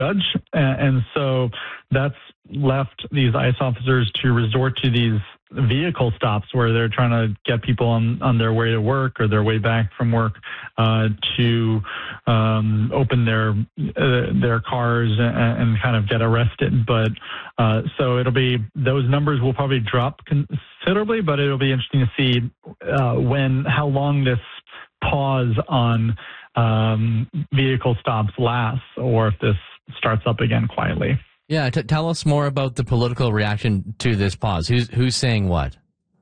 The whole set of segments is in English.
judge. And so that's left these ICE officers to resort to these vehicle stops where they're trying to get people on their way to work or their way back from work to open their cars and kind of get arrested. But so those numbers will probably drop considerably, but it'll be interesting to see how long this pause on vehicle stops lasts, or if this starts up again quietly. Yeah, tell us more about the political reaction to this pause. Who's saying what?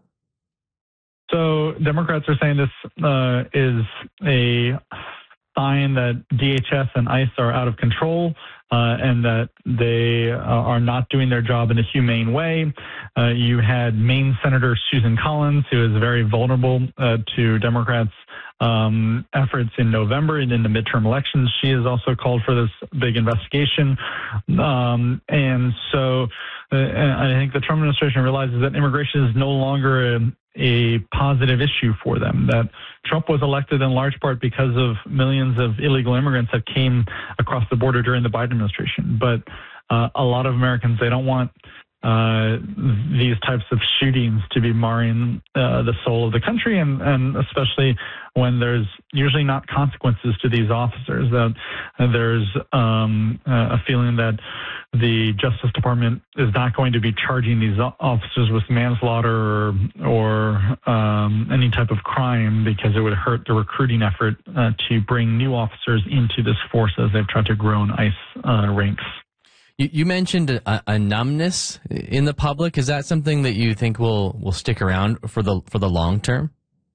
So Democrats are saying this is a sign that DHS and ICE are out of control and that they are not doing their job in a humane way. You had Maine Senator Susan Collins, who is very vulnerable to Democrats' efforts in November and in the midterm elections. She has also called for this big investigation. And so I think the Trump administration realizes that immigration is no longer a positive issue for them, that Trump was elected in large part because of millions of illegal immigrants that came across the border during the Biden administration. But a lot of Americans, they don't want these types of shootings to be marring the soul of the country, and especially when there's usually not consequences to these officers. That there's a feeling that the Justice Department is not going to be charging these officers with manslaughter or any type of crime, because it would hurt the recruiting effort to bring new officers into this force as they've tried to grow in ICE ranks. You mentioned a numbness in the public. Is that something that you think will stick around for the long term?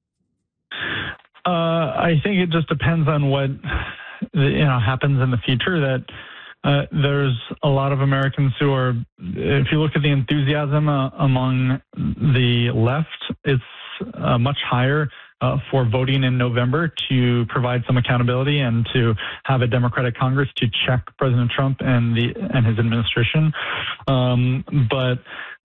I think it just depends on what happens in the future. That there's a lot of Americans who are, if you look at the enthusiasm among the left, it's much higher for voting in November to provide some accountability and to have a Democratic Congress to check President Trump and his administration. But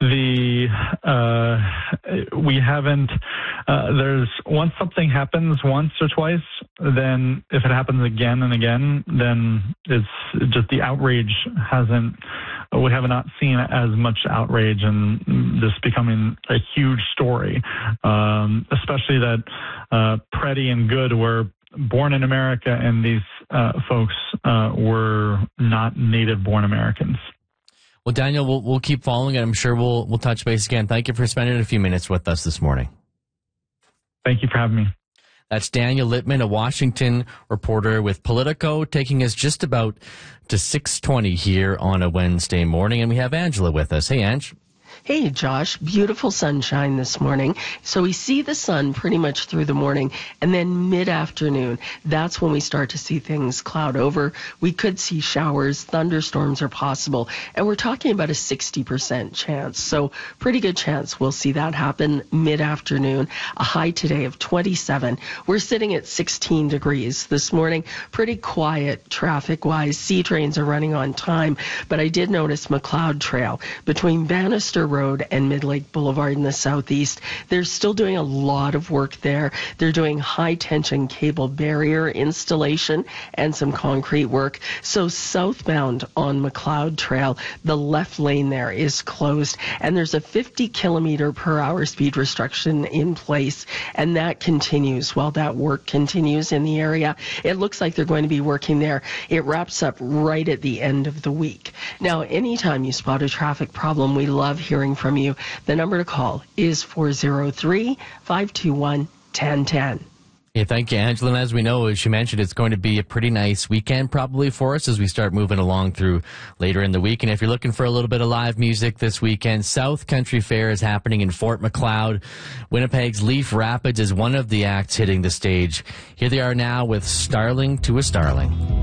we haven't. There's once something happens once or twice, then if it happens again and again, then it's just the outrage hasn't. We have not seen as much outrage and this becoming a huge story, especially that Preddy and Good were born in America, and these folks were not native-born Americans. Well, Daniel, we'll keep following it. I'm sure we'll touch base again. Thank you for spending a few minutes with us this morning. Thank you for having me. That's Daniel Littman, a Washington reporter with Politico, taking us just about to 6:20 here on a Wednesday morning. And we have Angela with us. Hey, Ange. Hey, Josh. Beautiful sunshine this morning. So we see the sun pretty much through the morning, and then mid-afternoon, that's when we start to see things cloud over. We could see showers, thunderstorms are possible, and we're talking about a 60% chance. So pretty good chance we'll see that happen mid-afternoon. A high today of 27. We're sitting at 16 degrees this morning. Pretty quiet traffic-wise. C trains are running on time, but I did notice McLeod Trail between Bannister Road and Mid-Lake Boulevard in the southeast. They're still doing a lot of work there. They're doing high-tension cable barrier installation and some concrete work. So southbound on McLeod Trail, the left lane there is closed, and there's a 50-kilometer-per-hour speed restriction in place, and that continues while that work continues in the area. It looks like they're going to be working there. It wraps up right at the end of the week. Now, anytime you spot a traffic problem, we love hearing from you. The number to call is 403-521-1010. Yeah, thank you, Angela. And as we know, as you mentioned, it's going to be a pretty nice weekend probably for us as we start moving along through later in the week. And if you're looking for a little bit of live music this weekend, South Country Fair is happening in Fort Macleod. Winnipeg's Leaf Rapids is one of the acts hitting the stage. Here they are now with Starling to a Starling.